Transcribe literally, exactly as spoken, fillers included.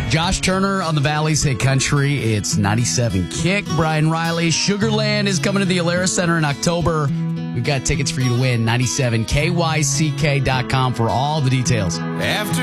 Josh Turner on the Valley's Hit Country. It's ninety-seven Kick. Brian Riley. Sugarland is coming to the Alara Center in October. We've got tickets for you to win. ninety-seven K Y C K dot com for all the details. After